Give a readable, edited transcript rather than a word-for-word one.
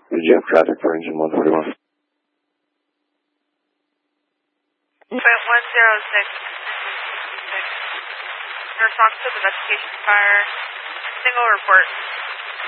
Did you have traffic for engine 141? 106. In response to the investigation fire, single report.